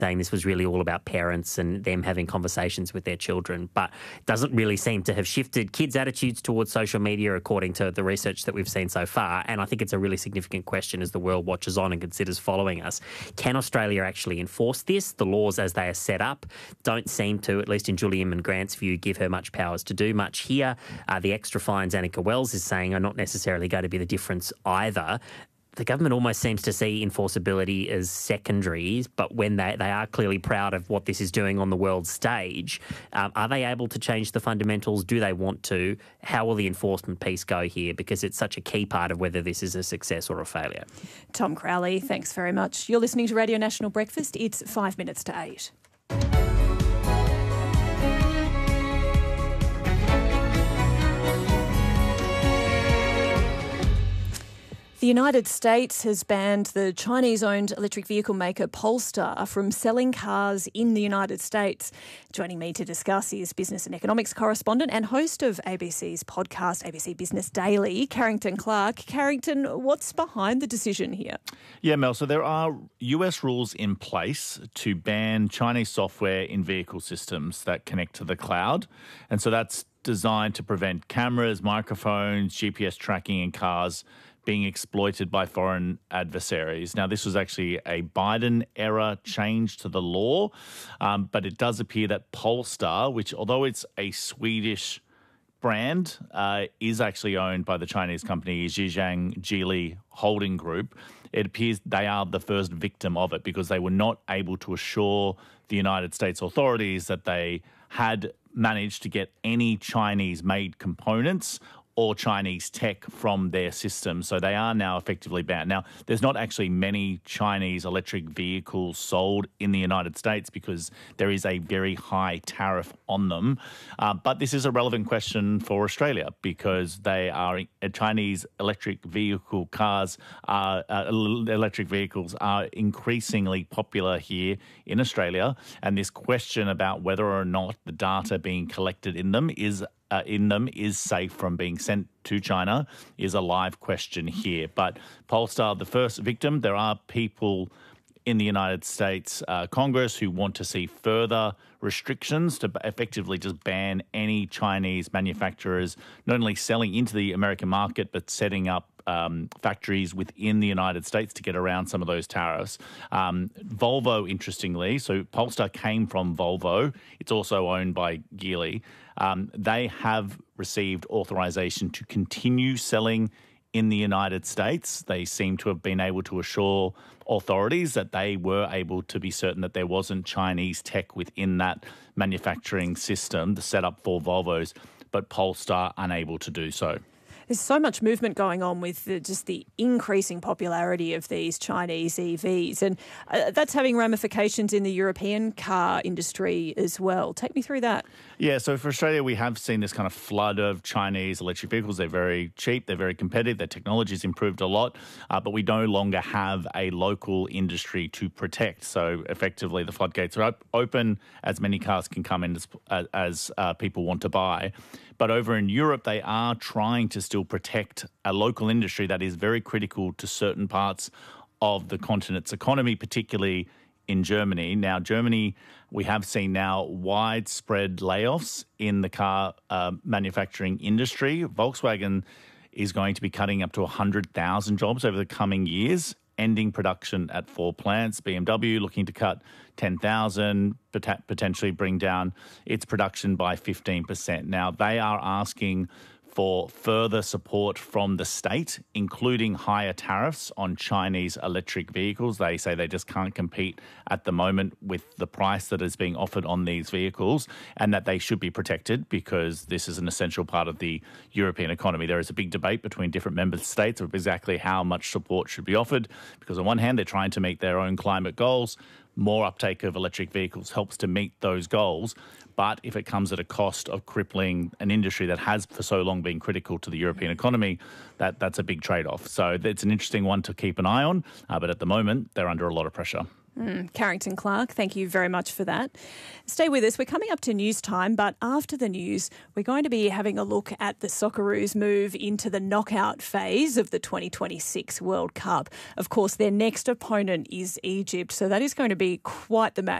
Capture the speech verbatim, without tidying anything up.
saying this was really all about parents and them having conversations with their children, but doesn't really seem to have shifted kids' attitudes towards social media according to the research that we've seen so far. And I think it's a really significant question as the world watches on and considers following us. Can Australia actually enforce this? The laws as they are set up don't seem to, at least in Julie Inman-Grant's view, give her much powers to do much here. Uh, the extra fines Annika Wells is saying are not necessarily going to be the difference either. The government almost seems to see enforceability as secondary, but when they, they are clearly proud of what this is doing on the world stage, um, are they able to change the fundamentals? Do they want to? How will the enforcement piece go here? Because it's such a key part of whether this is a success or a failure. Tom Crowley, thanks very much. You're listening to Radio National Breakfast. It's five minutes to eight. The United States has banned the Chinese-owned electric vehicle maker Polestar from selling cars in the United States. Joining me to discuss is business and economics correspondent and host of A B C's podcast, A B C Business Daily, Carrington Clark. Carrington, what's behind the decision here? Yeah, Mel, so there are U S rules in place to ban Chinese software in vehicle systems that connect to the cloud. And so that's designed to prevent cameras, microphones, G P S tracking in cars being exploited by foreign adversaries. Now, this was actually a Biden-era change to the law, um, but it does appear that Polestar, which although it's a Swedish brand, uh, is actually owned by the Chinese company Zhejiang Geely Holding Group. It appears they are the first victim of it because they were not able to assure the United States authorities that they had managed to get any Chinese-made components or Chinese tech from their system. So they are now effectively banned. Now, there's not actually many Chinese electric vehicles sold in the United States because there is a very high tariff on them. Uh, but this is a relevant question for Australia because they are uh, Chinese electric vehicle cars, are, uh, electric vehicles are increasingly popular here in Australia. And this question about whether or not the data being collected in them is Uh, in them is safe from being sent to China is a live question here. But Polestar, the first victim, there are people in the United States uh, Congress who want to see further restrictions to effectively just ban any Chinese manufacturers not only selling into the American market but setting up um, factories within the United States to get around some of those tariffs. Um, Volvo, interestingly, so Polestar came from Volvo. It's also owned by Geely. Um, they have received authorization to continue selling in the United States. They seem to have been able to assure authorities that they were able to be certain that there wasn't Chinese tech within that manufacturing system, the setup for Volvos, but Polestar unable to do so. There's so much movement going on with the, just the increasing popularity of these Chinese E Vs, and uh, that's having ramifications in the European car industry as well. Take me through that. Yeah, so for Australia, we have seen this kind of flood of Chinese electric vehicles. They're very cheap, they're very competitive, their technology's improved a lot, uh, but we no longer have a local industry to protect. So effectively, the floodgates are up, open, as many cars can come in as, as uh, people want to buy. But over in Europe, they are trying to still protect a local industry that is very critical to certain parts of the continent's economy, particularly in Germany. Now, Germany, we have seen now widespread layoffs in the car uh, manufacturing industry. Volkswagen is going to be cutting up to one hundred thousand jobs over the coming years, ending production at four plants. B M W looking to cut ten thousand, pot- potentially bring down its production by fifteen percent. Now, they are asking for further support from the state, including higher tariffs on Chinese electric vehicles. They say they just can't compete at the moment with the price that is being offered on these vehicles, and that they should be protected because this is an essential part of the European economy. There is a big debate between different member states of exactly how much support should be offered, because on one hand, they're trying to meet their own climate goals. More uptake of electric vehicles helps to meet those goals. But if it comes at a cost of crippling an industry that has for so long been critical to the European economy, that, that's a big trade-off. So it's an interesting one to keep an eye on. Uh, but at the moment, they're under a lot of pressure. Mm, Carrington Clark, thank you very much for that. Stay with us. We're coming up to news time, but after the news, we're going to be having a look at the Socceroos' move into the knockout phase of the twenty twenty-six World Cup. Of course, their next opponent is Egypt, so that is going to be quite the match.